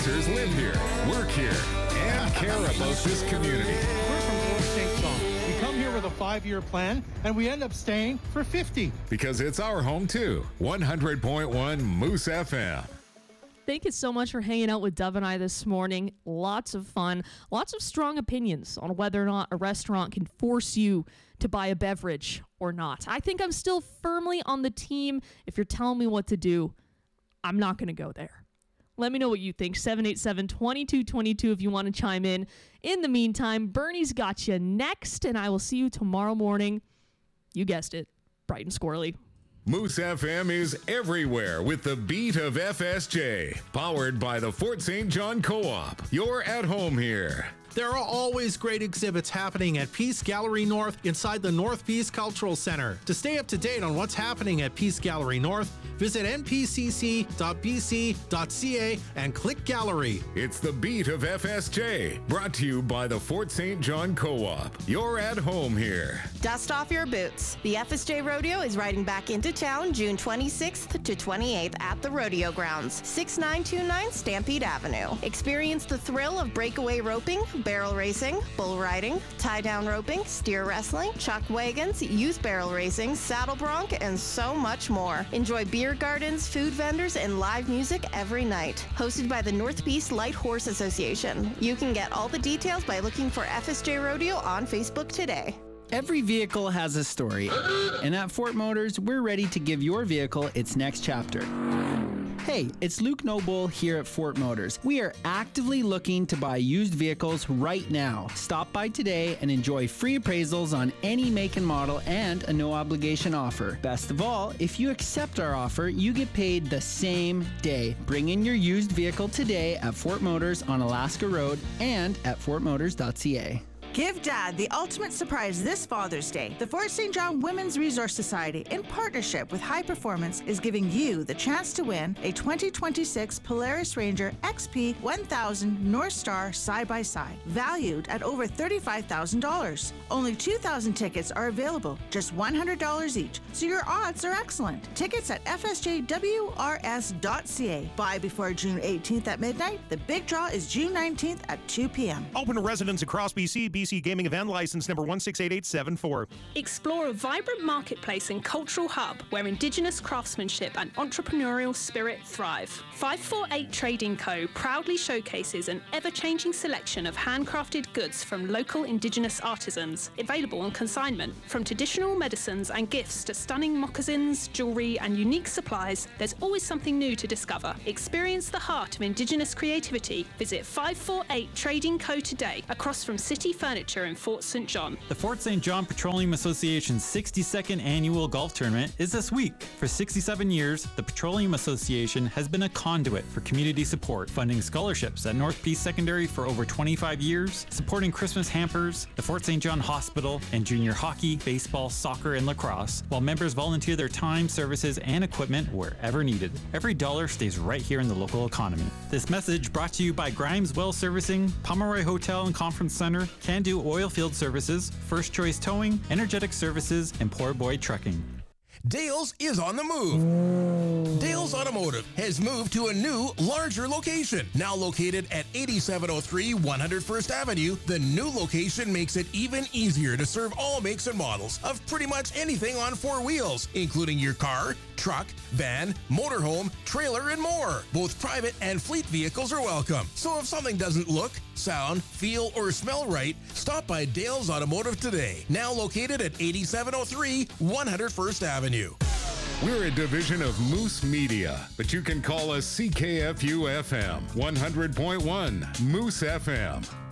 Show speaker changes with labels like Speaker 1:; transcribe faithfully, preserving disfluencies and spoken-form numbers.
Speaker 1: sponsors live here, work here, and care about this community.
Speaker 2: We're from Fort Saint John. We come here with a five-year plan, and we end up staying for fifty.
Speaker 1: Because it's our home, too. one hundred point one Moose F M.
Speaker 3: Thank you so much for hanging out with Dove and I this morning. Lots of fun, lots of strong opinions on whether or not a restaurant can force you to buy a beverage or not. I think I'm still firmly on the team. If you're telling me what to do, I'm not going to go there. Let me know what you think. seven eight seven, two two two two if you want to chime in. In the meantime, Bernie's got you next, and I will see you tomorrow morning. You guessed it, bright and squirrely.
Speaker 1: Moose F M is everywhere with the beat of F S J. Powered by the Fort Saint John Co-op. You're at home here.
Speaker 4: There are always great exhibits happening at Peace Gallery North inside the North Peace Cultural Center. To stay up to date on what's happening at Peace Gallery North, visit n p c c dot b c dot c a and click Gallery.
Speaker 1: It's the beat of F S J, brought to you by the Fort Saint John Co-op. You're at home here.
Speaker 5: Dust off your boots. The F S J Rodeo is riding back into town June twenty-sixth to twenty-eighth at the Rodeo Grounds, six nine two nine Stampede Avenue. Experience the thrill of breakaway roping, barrel racing, bull riding, tie-down roping, steer wrestling, chuck wagons, youth barrel racing, saddle bronc, and so much more. Enjoy beer gardens, food vendors, and live music every night. Hosted by the North Peace Light Horse Association. You can get all the details by looking for F S J Rodeo on Facebook today.
Speaker 6: Every vehicle has a story, and at Fort Motors, we're ready to give your vehicle its next chapter. Hey, it's Luke Noble here at Fort Motors. We are actively looking to buy used vehicles right now. Stop by today and enjoy free appraisals on any make and model and a no-obligation offer. Best of all, if you accept our offer, you get paid the same day. Bring in your used vehicle today at Fort Motors on Alaska Road and at fort motors dot c a.
Speaker 7: Give Dad the ultimate surprise this Father's Day. The Fort Saint John Women's Resource Society, in partnership with High Performance, is giving you the chance to win a twenty twenty-six Polaris Ranger X P one thousand North Star side-by-side, valued at over thirty-five thousand dollars. Only two thousand tickets are available, just one hundred dollars each, so your odds are excellent. Tickets at f s j w r s dot c a. Buy before June eighteenth at midnight. The big draw is June nineteenth at two p m
Speaker 8: Open to residents across B C. B C Gaming Event License number one six eight eight seven four.
Speaker 9: Explore a vibrant marketplace and cultural hub where Indigenous craftsmanship and entrepreneurial spirit thrive. five forty-eight Trading Co. proudly showcases an ever-changing selection of handcrafted goods from local Indigenous artisans, available on consignment. From traditional medicines and gifts to stunning moccasins, jewelry, and unique supplies, there's always something new to discover. Experience the heart of Indigenous creativity. Visit five forty-eight Trading Co. today, across from City Furniture in Fort Saint John.
Speaker 10: The Fort Saint John Petroleum Association's sixty-second annual golf tournament is this week. For sixty-seven years, the Petroleum Association has been a conduit for community support, funding scholarships at North Peace Secondary for over twenty-five years, supporting Christmas hampers, the Fort Saint John Hospital, and junior hockey, baseball, soccer, and lacrosse, while members volunteer their time, services, and equipment wherever needed. Every dollar stays right here in the local economy. This message brought to you by Grimes Well Servicing, Pomeroy Hotel and Conference Center, Can Do Oilfield Services, First Choice Towing, Energetic Services, and Poor Boy Trucking.
Speaker 11: Dales is on the move. Dales Automotive has moved to a new, larger location. Now located at eighty-seven oh three one hundred First Avenue, the new location makes it even easier to serve all makes and models of pretty much anything on four wheels, including your car, truck, van, motorhome, trailer, and more. Both private and fleet vehicles are welcome. So if something doesn't look, sound, feel, or smell right, stop by Dales Automotive today. Now located at eighty-seven oh three one hundred First Avenue.
Speaker 1: We're a division of Moose Media, but you can call us C K F U F M one hundred point one Moose F M.